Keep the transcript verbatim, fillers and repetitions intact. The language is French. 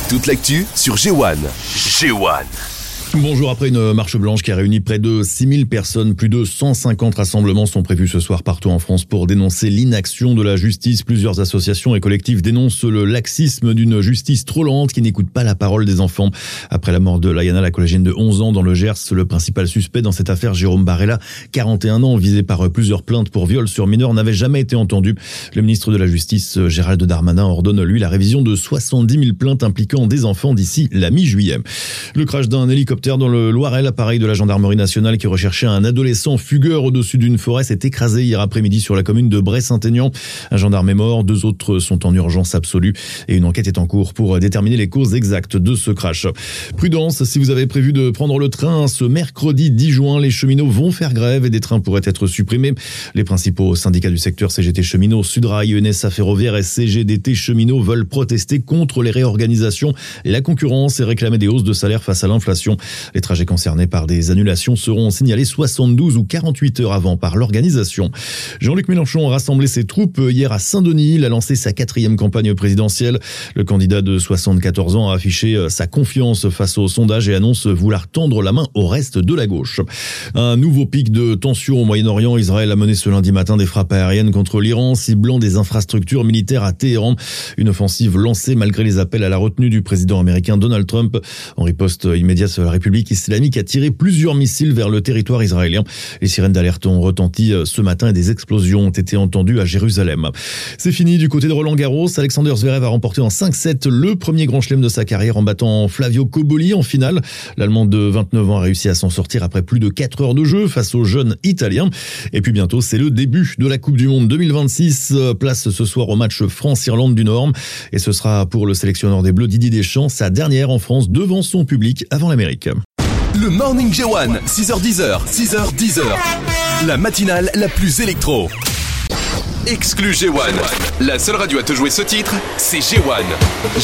Toute l'actu sur G un. G un. Bonjour, après une marche blanche qui a réuni près de six mille personnes, plus de cent cinquante rassemblements sont prévus ce soir partout en France pour dénoncer l'inaction de la justice. Plusieurs associations et collectifs dénoncent le laxisme d'une justice trop lente qui n'écoute pas la parole des enfants. Après la mort de Layana, la collégienne de onze ans dans le Gers, le principal suspect dans cette affaire, Jérôme Barella, quarante et un ans, visé par plusieurs plaintes pour viol sur mineur, n'avait jamais été entendu. Le ministre de la Justice, Gérald Darmanin, ordonne lui la révision de soixante-dix mille plaintes impliquant des enfants d'ici la mi-juillet. Le crash d'un hélicoptère dans le Loiret, l'appareil de la gendarmerie nationale qui recherchait un adolescent fugueur au-dessus d'une forêt s'est écrasé hier après-midi sur la commune de Bray-Saint-Aignan. Un gendarme est mort, deux autres sont en urgence absolue et une enquête est en cours pour déterminer les causes exactes de ce crash. Prudence, si vous avez prévu de prendre le train ce mercredi dix juin, les cheminots vont faire grève et des trains pourraient être supprimés. Les principaux syndicats du secteur C G T Cheminots, Sudrail, U N S A Ferroviaire et C G D T Cheminots veulent protester contre les réorganisations, la concurrence et réclamer des hausses de salaire face à l'inflation. Les trajets concernés par des annulations seront signalés soixante-douze ou quarante-huit heures avant par l'organisation. Jean-Luc Mélenchon a rassemblé ses troupes hier à Saint-Denis. Il a lancé sa quatrième campagne présidentielle. Le candidat de soixante-quatorze ans a affiché sa confiance face aux sondages et annonce vouloir tendre la main au reste de la gauche. Un nouveau pic de tension au Moyen-Orient. Israël a mené ce lundi matin des frappes aériennes contre l'Iran, ciblant des infrastructures militaires à Téhéran. Une offensive lancée malgré les appels à la retenue du président américain Donald Trump. En riposte immédiate, la République islamique a tiré plusieurs missiles vers le territoire israélien. Les sirènes d'alerte ont retenti ce matin et des explosions ont été entendues à Jérusalem. C'est fini du côté de Roland Garros. Alexander Zverev a remporté en cinq sept le premier grand chelem de sa carrière en battant Flavio Cobolli en finale. L'Allemand de vingt-neuf ans a réussi à s'en sortir après plus de quatre heures de jeu face au jeune Italien. Et puis bientôt, c'est le début de la Coupe du Monde deux mille vingt-six. Place ce soir au match France-Irlande du Nord. Et ce sera pour le sélectionneur des Bleus Didier Deschamps sa dernière en France devant son public avant l'Amérique. Le Morning G un, six heures dix, six heures dix. La matinale la plus électro. Exclu G un. La seule radio à te jouer ce titre, c'est G un.